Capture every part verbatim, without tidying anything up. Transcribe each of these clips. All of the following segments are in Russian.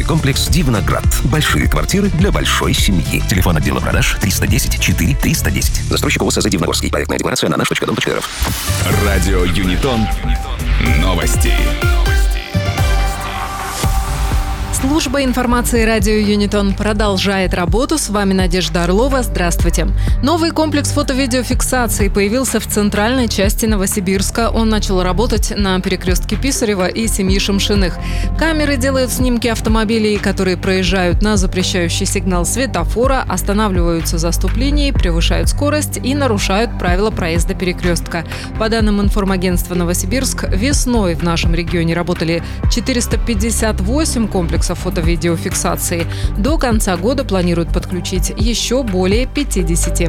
комплекс «Дивноград». Большие квартиры для большой семьи. Телефон отдела продаж триста десять четыре триста десять. Застройщик ОСЗ «Дивногорский». Проектная декларация на наш точка дом точка эр эф. Радио Юнитон. Новости. Служба информации радио Юнитон продолжает работу. С вами Надежда Орлова. Здравствуйте. Новый комплекс фото-видеофиксации появился в центральной части Новосибирска. Он начал работать на перекрестке Писарева и семьи Шамшиных. Камеры делают снимки автомобилей, которые проезжают на запрещающий сигнал светофора, останавливаются заступлений, превышают скорость и нарушают правила проезда перекрестка. По данным информагентства «Новосибирск», весной в нашем регионе работали четыреста пятьдесят восемь комплексов фото-видеофиксации. До конца года планируют подключить еще более пятьдесят.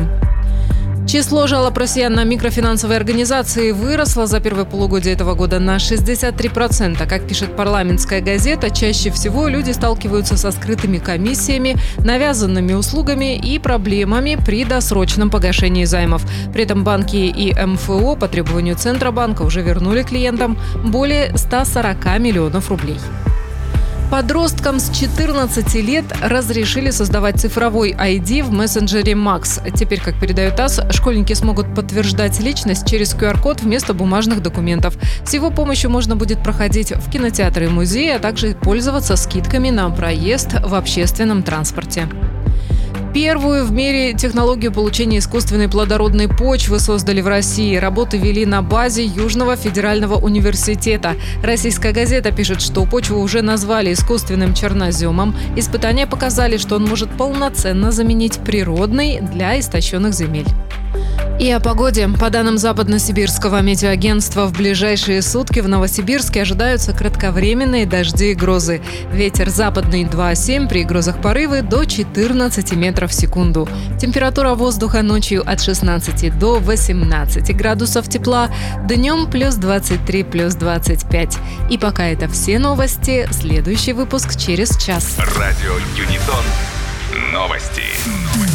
Число жалоб россиян на микрофинансовые организации выросло за первое полугодие этого года на шестьдесят три процента. Как пишет парламентская газета, чаще всего люди сталкиваются со скрытыми комиссиями, навязанными услугами и проблемами при досрочном погашении займов. При этом банки и эм эф о по требованию Центробанка уже вернули клиентам более ста сорока миллионов рублей. Подросткам с четырнадцати лет разрешили создавать цифровой ай ди в мессенджере Макс. Теперь, как передает ТАСС, школьники смогут подтверждать личность через ку ар код вместо бумажных документов. С его помощью можно будет проходить в кинотеатры и музеи, а также пользоваться скидками на проезд в общественном транспорте. Первую в мире технологию получения искусственной плодородной почвы создали в России. Работы вели на базе Южного федерального университета. Российская газета пишет, что почву уже назвали искусственным черноземом. Испытания показали, что он может полноценно заменить природный для истощенных земель. И о погоде. По данным Западно-Сибирского метеоагентства, в ближайшие сутки в Новосибирске ожидаются кратковременные дожди и грозы. Ветер западный два семь, при грозах порывы до четырнадцати метров в секунду. Температура воздуха ночью от шестнадцати до восемнадцати градусов тепла, днем плюс двадцать три, плюс двадцать пять. И пока это все новости. Следующий выпуск через час. Радио Юнитон. Новости.